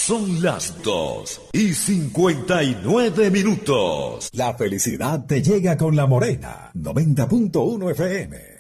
Son las 2:59. La felicidad te llega con La Morena, 90.1 FM.